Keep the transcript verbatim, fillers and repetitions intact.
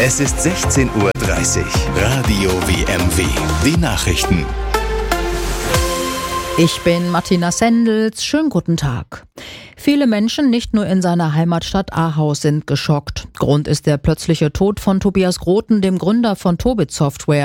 Es ist sechzehn Uhr dreißig. Radio W M W. Die Nachrichten. Ich bin Martina Sendels. Schönen guten Tag. Viele Menschen, nicht nur in seiner Heimatstadt Ahaus, sind geschockt. Grund ist der plötzliche Tod von Tobias Groten, dem Gründer von Tobit Software.